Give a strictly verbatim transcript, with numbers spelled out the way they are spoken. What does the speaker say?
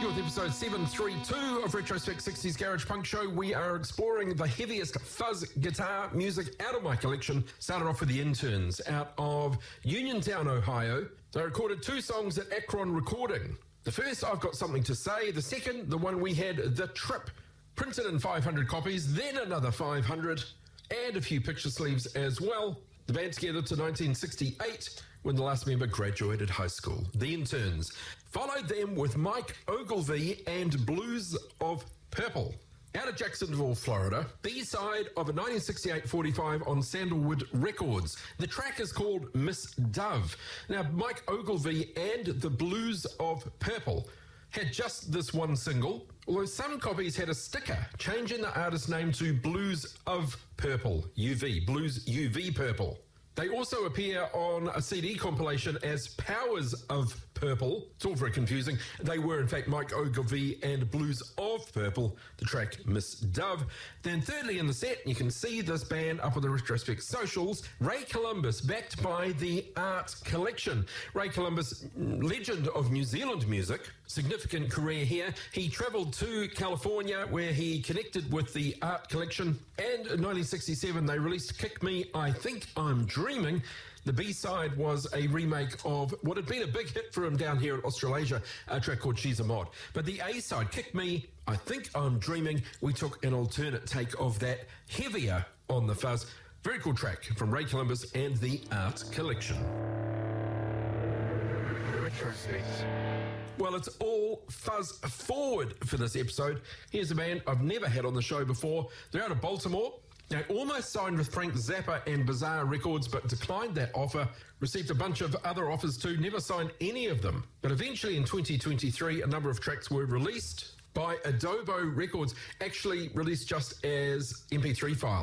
you with episode seven thirty-two of Retrospect sixties Garage Punk Show. We are exploring the heaviest fuzz guitar music out of my collection. Started off with the Interns out of Uniontown, Ohio. They recorded two songs at Akron Recording. The first, I've Got Something to Say. The second, the one we had, The Trip, printed in five hundred copies, then another five hundred, and a few picture sleeves as well. The band together to nineteen sixty-eight, when the last member graduated high school. The Interns followed them with Mike Ogilvie and Blues of Purple. Out of Jacksonville, Florida, B-side of a nineteen sixty-eight forty-five on Sandalwood Records. The track is called Miss Dove. Now, Mike Ogilvie and the Blues of Purple had just this one single, although some copies had a sticker changing the artist's name to Blues of Purple, U V, Blues U V Purple. They also appear on a C D compilation as Powers of Purple. It's all very confusing. They were, in fact, Mike Ogilvie and Blues of Purple, the track Miss Dove. Then thirdly in the set, you can see this band up on the Retrospect socials, Ray Columbus, backed by the Art Collection. Ray Columbus, legend of New Zealand music, significant career here. He travelled to California where he connected with the Art Collection, and in nineteen sixty-seven they released Kick Me, I Think I'm Dreaming. The B-side was a remake of what had been a big hit for him down here in Australasia, a track called She's a Mod. But the A-side, Kick Me, I Think I'm Dreaming, we took an alternate take of that, heavier on the fuzz. Very cool track from Ray Columbus and the Art Collection. Well, it's all fuzz forward for this episode. Here's a band I've never had on the show before. They're out of Baltimore. They almost signed with Frank Zappa and Bizarre Records, but declined that offer. Received a bunch of other offers too, never signed any of them. But eventually in twenty twenty-three, a number of tracks were released by Adobo Records, actually released just as M P three files.